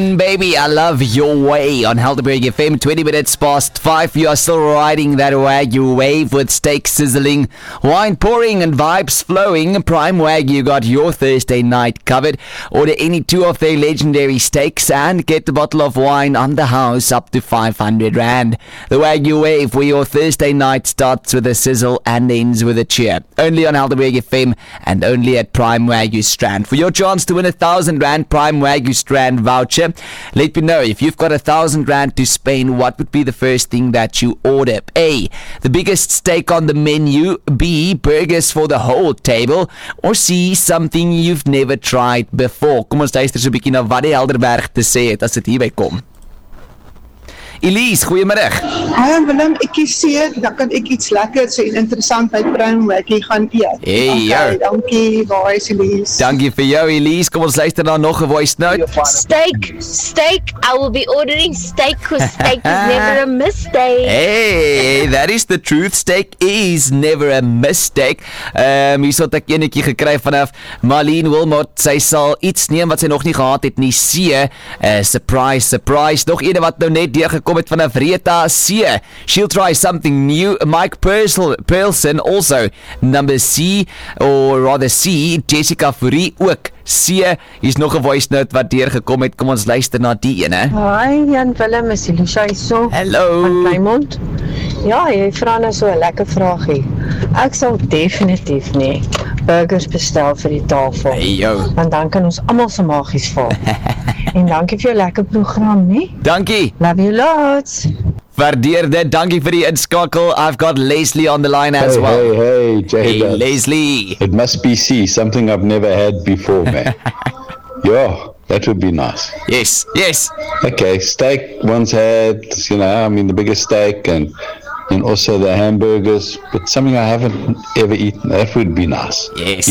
Baby, I love your way on Helderberg FM. 20 minutes past 5. You are still riding that Wagyu wave with steak sizzling, wine pouring and vibes flowing. Prime Wagyu got your Thursday night covered. Order any two of their legendary steaks and get a bottle of wine on the house up to 500 Rand. The Wagyu wave, where your Thursday night starts with a sizzle and ends with a cheer. Only on Helderberg FM and only at Prime Wagyu Strand. For your chance to win 1,000 Rand Prime Wagyu Strand voucher, let me know if you've got 1,000 Rand to spend, what would be the first thing that you order? A, the biggest steak on the menu. B, burgers for the whole table. Or C, something you've never tried before. Kom ons luister so 'n bietjie na wat die Helderberg te sê het as dit hierby kom. Elise, goeiemiddag. Hallo Willem, ek kies C, dan kan ek iets lekkers en interessant by Prime Wagyu gaan eet. Hey, dankie, waar is Elise? Dankie vir jou, Elise. Kom ons luister na nog 'n voice note. Steak. I will be ordering steak because steak is never a mistake. Hey, that is the truth. Steak is never a mistake. Hier het ek enetjie gekry vanaf Marlene Wilmot. Sy sal iets neem wat sy nog nie gehad het nie. C, surprise. Nog een wat nou net deurgekom het vanaf Rita. C, she'll try something new. Mike Pearlson also. Number C, or rather C, Jessica Fourie ook. C, hier's nog 'n voice note wat deurgekom het. Kom ons luister na die ene. Hi Jan Willem, is Elisha hierso. Hallo. Van Plymouth. Ja, jy vra nou so 'n lekker vraagie. Ek sal definitief nie burgers bestel vir die tafel. Hey jou. Want dan kan ons almal se magies val. En dankie vir jou lekker program, nie? Dankie. Love you lots. Waardeer dit. Dankie vir die inskakel. I've got Leslie on the line as well. Hey, Hey, Jada. Leslie. It must be C, something I've never had before, man. Yeah, that would be nice. Yes. Okay, steak once had, the biggest steak and also the hamburgers, but something I haven't ever eaten. That would be nice. Yes.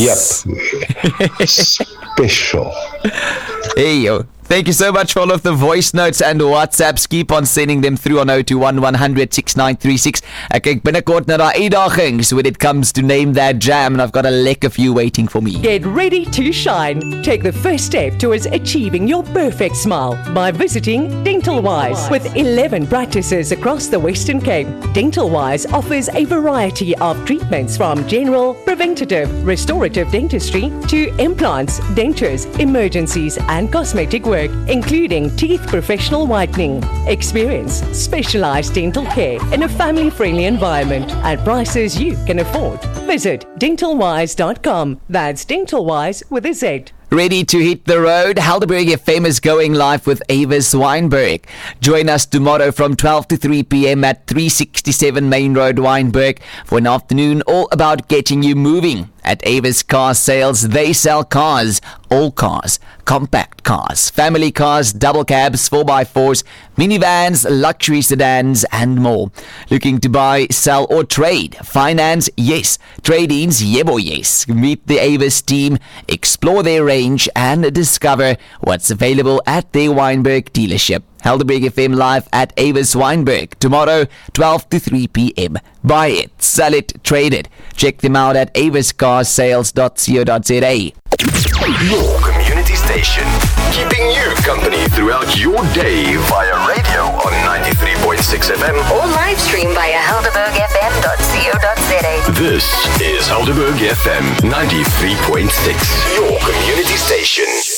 Yep. Special. Hey, yo. Thank you so much for all of the voice notes and WhatsApps. Keep on sending them through on 021 100 6936. Ek kyk binnekort na daai uitdagings when it comes to name that jam, and I've got a lekker few waiting for me. Get ready to shine. Take the first step towards achieving your perfect smile by visiting Dental Wise. With 11 practices across the Western Cape, Dental Wise offers a variety of treatments from general, preventative, restorative dentistry to implants, dentures, emergencies and cosmetic work, including teeth professional whitening. Experience specialized dental care in a family-friendly environment at prices you can afford. Visit dentalwise.com. That's Dentalwise with a Z. Ready to hit the road? Helderberg FM is going live with Avis Weinberg. Join us tomorrow from 12 to 3 p.m. at 367 Main Road, Weinberg, for an afternoon all about getting you moving. At Avis Car Sales, they sell cars, all cars, compact cars, family cars, double cabs, 4x4s, minivans, luxury sedans, and more. Looking to buy, sell, or trade? Finance? Yes. Trade-ins? Yebo, yes. Meet the Avis team, explore their range, and discover what's available at their Weinberg dealership. Helderberg FM live at Avis Weinberg tomorrow, 12 to 3 p.m. Buy it, sell it, trade it. Check them out at aviscarsales.co.za. Your community station, keeping you company throughout your day via radio on 93.6 FM Or live stream via helderbergfm.co.za. This is Helderberg FM 93.6, your community station.